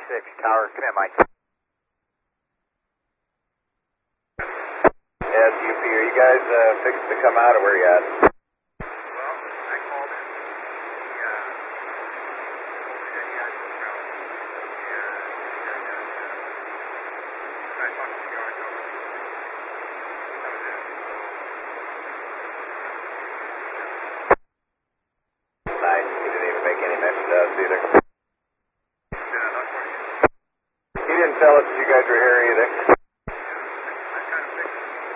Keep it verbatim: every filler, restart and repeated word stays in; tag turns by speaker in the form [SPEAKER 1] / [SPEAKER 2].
[SPEAKER 1] six, tower, command Mike.
[SPEAKER 2] S U P, are you guys uh, fixed to come out or where you at?
[SPEAKER 3] Well, I called him. He, uh, told me that he had to come out. And he said that, uh, I talked to the yard cover. That was it.
[SPEAKER 2] Nice. He didn't even make any mention to us either.
[SPEAKER 3] Did I not for you?
[SPEAKER 2] He didn't tell us you guys were here either.